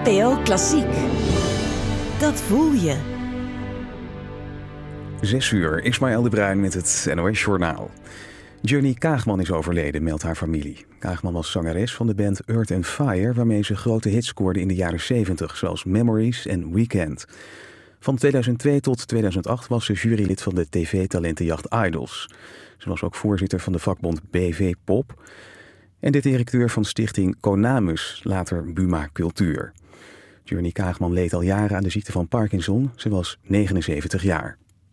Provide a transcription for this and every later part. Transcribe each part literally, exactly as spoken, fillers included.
P O Klassiek. Dat voel je. Zes uur, Ismaël de Bruin met het N O S-journaal. Johnny Kaagman is overleden, meldt haar familie. Kaagman was zangeres van de band Earth and Fire, waarmee ze grote hits scoorde in de jaren zeventig, zoals Memories en Weekend. Van tweeduizend twee tot tweeduizend acht was ze jurylid van de tv-talentenjacht Idols. Ze was ook voorzitter van de vakbond B V Pop en de directeur van stichting Conamus, later Buma Cultuur. Johnny Kaagman leed al jaren aan de ziekte van Parkinson. Ze was negenenzeventig jaar.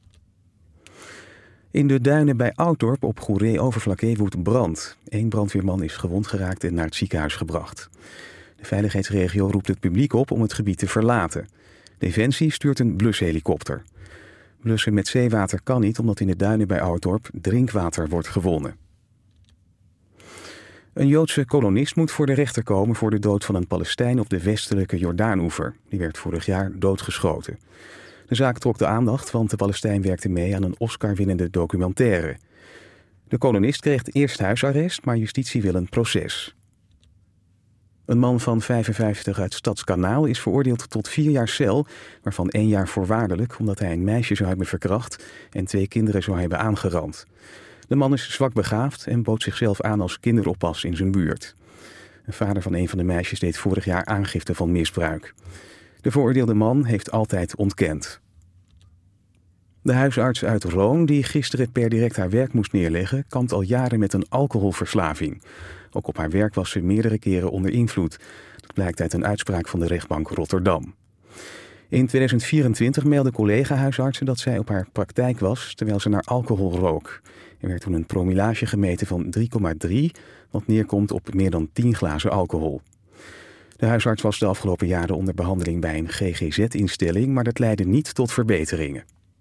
In de duinen bij Ouddorp op Goeree-Overflakkee woedt brand. Eén brandweerman is gewond geraakt en naar het ziekenhuis gebracht. De veiligheidsregio roept het publiek op om het gebied te verlaten. Defensie stuurt een blushelikopter. Blussen met zeewater kan niet, omdat in de duinen bij Ouddorp drinkwater wordt gewonnen. Een Joodse kolonist moet voor de rechter komen voor de dood van een Palestijn op de westelijke Jordaanoever. Die werd vorig jaar doodgeschoten. De zaak trok de aandacht, want de Palestijn werkte mee aan een Oscar-winnende documentaire. De kolonist kreeg eerst huisarrest, maar justitie wil een proces. Een man van vijfenvijftig uit Stadskanaal is veroordeeld tot vier jaar cel, waarvan één jaar voorwaardelijk, omdat hij een meisje zou hebben verkracht en twee kinderen zou hebben aangerand. De man is zwak begaafd en bood zichzelf aan als kinderoppas in zijn buurt. Een vader van een van de meisjes deed vorig jaar aangifte van misbruik. De veroordeelde man heeft altijd ontkend. De huisarts uit Roon, die gisteren per direct haar werk moest neerleggen, kampt al jaren met een alcoholverslaving. Ook op haar werk was ze meerdere keren onder invloed. Dat blijkt uit een uitspraak van de rechtbank Rotterdam. In tweeduizend vierentwintig meldden collega-huisartsen dat zij op haar praktijk was terwijl ze naar alcohol rook. Er werd toen een promillage gemeten van drie komma drie, wat neerkomt op meer dan tien glazen alcohol. De huisarts was de afgelopen jaren onder behandeling bij een G G Z-instelling, maar dat leidde niet tot verbeteringen.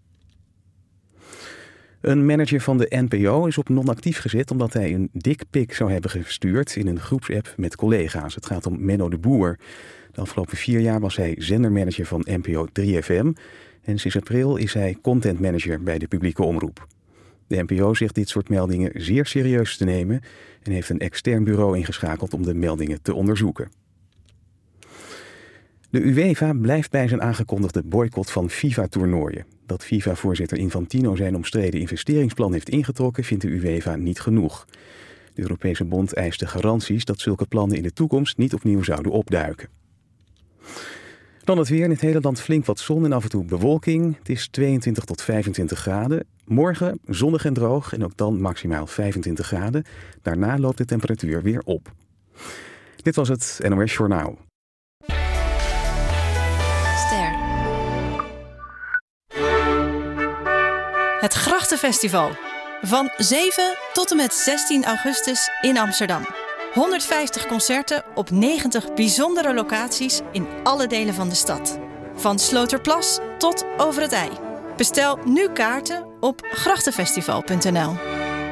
Een manager van de N P O is op non-actief gezet omdat hij een dikpik zou hebben gestuurd in een groepsapp met collega's. Het gaat om Menno de Boer. De afgelopen vier jaar was hij zendermanager van N P O drie F M en sinds april is hij contentmanager bij de publieke omroep. De N P O zegt dit soort meldingen zeer serieus te nemen en heeft een extern bureau ingeschakeld om de meldingen te onderzoeken. De UEFA blijft bij zijn aangekondigde boycott van FIFA-toernooien. Dat FIFA-voorzitter Infantino zijn omstreden investeringsplan heeft ingetrokken, vindt de UEFA niet genoeg. De Europese bond eiste garanties dat zulke plannen in de toekomst niet opnieuw zouden opduiken. Dan het weer. In het hele land flink wat zon en af en toe bewolking. Het is tweeëntwintig tot vijfentwintig graden. Morgen zonnig en droog en ook dan maximaal vijfentwintig graden. Daarna loopt de temperatuur weer op. Dit was het N O S-journaal. Het Grachtenfestival. Van zeven tot en met zestien augustus in Amsterdam. honderdvijftig concerten op negentig bijzondere locaties in alle delen van de stad. Van Sloterplas tot Over het IJ. Bestel nu kaarten op grachtenfestival punt n l.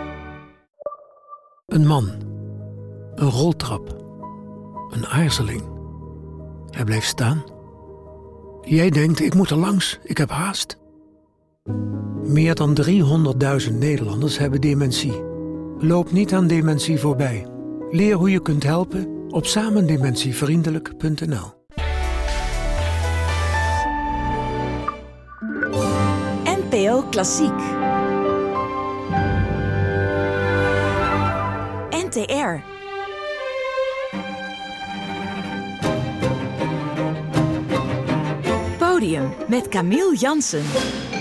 Een man. Een roltrap. Een aarzeling. Hij blijft staan. Jij denkt, ik moet er langs, ik heb haast. Meer dan driehonderdduizend Nederlanders hebben dementie. Loop niet aan dementie voorbij. Leer hoe je kunt helpen op samendementievriendelijk punt n l. N P O Klassiek. N T R. Podium met Camille Jansen.